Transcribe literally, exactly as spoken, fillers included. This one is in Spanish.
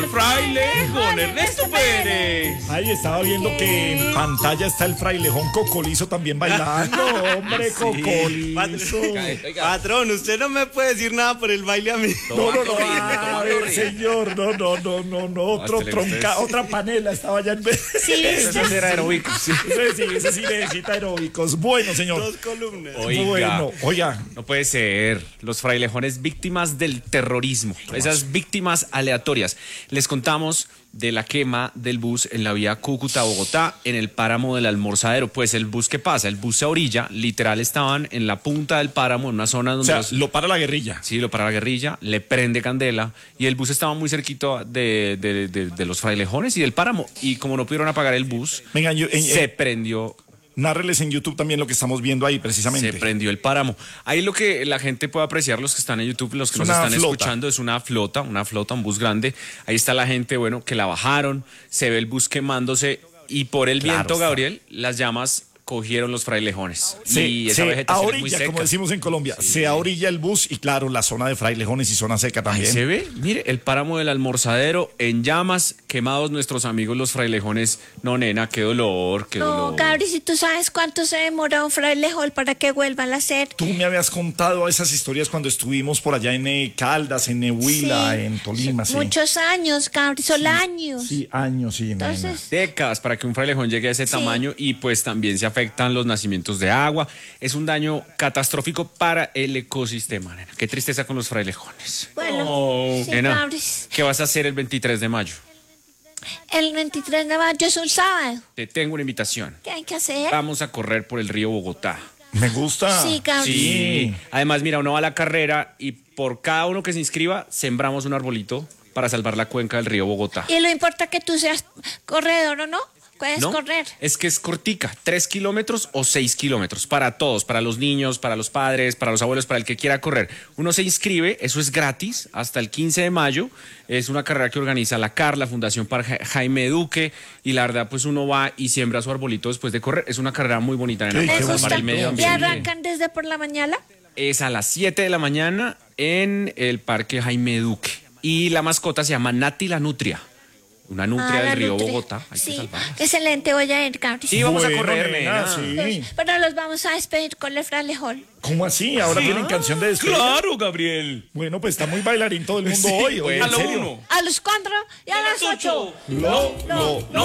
Frailejón Ernesto Pérez. Ay, estaba viendo que en pantalla está el frailejón Cocolizo también bailando. Hombre, Sí. Cocolizo. Patrón, usted no me puede decir nada por el baile a mí. No, no, no, Tomando ritmo, a tomando ver, ritmo. señor, no, no, no, no, no, otro este le gusta tronca, eso. otra panela estaba allá en vez. Sí, Ese era aeróbico, sí. Ese sí, ese sí necesita aeróbicos. Bueno, señor. Dos columnas. Oiga. Bueno, oiga, No puede ser. Los frailejones víctimas del terrorismo. Esas víctimas aleatorias. Les contamos de la quema del bus en la vía Cúcuta-Bogotá en el páramo del Almorzadero. Pues el bus, ¿qué pasa? El bus se orilla, literal estaban en la punta del páramo, en una zona o donde sea, los- lo para la guerrilla. Sí, lo para la guerrilla, le prende candela y el bus estaba muy cerquito de, de- de- de los frailejones y del páramo. Y como no pudieron apagar el bus, Venga, yo, en- se en- prendió. nárreles en YouTube también lo que estamos viendo ahí, precisamente. Se prendió el páramo. Ahí lo que la gente puede apreciar, los que están en YouTube, los que Es nos una están flota. escuchando, es una flota, una flota, un bus grande. Ahí está la gente, bueno, que la bajaron, se ve el bus quemándose y por el Claro viento, está. Gabriel, las llamas cogieron los frailejones. Se, y esa se vegetación es muy ahorilla, seca. como decimos en Colombia, se ahorilla el bus y claro, la zona de frailejones y zona seca Ahí también. se ve, mire, el páramo del Almorzadero en llamas, quemados nuestros amigos los frailejones. No, nena, qué dolor, qué no, dolor. Gabri, si tú sabes cuánto se demora un frailejón para que vuelvan a hacer. Tú me habías contado esas historias cuando estuvimos por allá en eh, Caldas, en Nehuila, Sí. en Tolima, sí. Muchos años, Gabri, son años. Sí, años, sí. nena. Entonces, Décadas para que un frailejón llegue a ese Sí. tamaño y pues también se afectan los nacimientos de agua. Es un daño catastrófico para el ecosistema, nena. Qué tristeza con los frailejones. bueno, Oh, sí, nena, Gabri. ¿qué vas a hacer el veintitrés de mayo? El veintitrés de mayo es un sábado. Te tengo una invitación. ¿Qué hay que hacer? Vamos a correr por el río Bogotá. Me gusta. Sí, Gabri. Sí. Además, mira, uno va a la carrera y por cada uno que se inscriba, sembramos un arbolito para salvar la cuenca del río Bogotá. Y lo importa que tú seas corredor o no. Puedes ¿No? correr. Es que es cortica, tres kilómetros o seis kilómetros, para todos, para los niños, para los padres, para los abuelos, para el que quiera correr. Uno se inscribe, eso es gratis, hasta el quince de mayo, es una carrera que organiza la C A R, la Fundación para Ja- Jaime Duque, y la verdad, pues uno va y siembra su arbolito después de correr. Es una carrera muy bonita, nena, Sí, para qué Me salvar gusta. el medio ¿Y ambiente. arrancan desde por la mañana? Es a las siete de la mañana en el Parque Jaime Duque. Y la mascota se llama Nati la Nutria. Una nutria Ah, la del río nutria. Bogotá. Hay que Sí, salvarla. excelente, voy a ir, Gabri. Sí, vamos a Bueno, correr, nena, nena. sí. Pero los vamos a despedir con el frailejón. ¿Cómo así? Ahora tienen canción de despedida. Claro, Gabriel. Bueno, pues está muy bailarín todo el mundo Sí, hoy. Oye, bueno. ¿en A lo serio? uno. A los cuatro y a las ocho. Lo, lo, lo.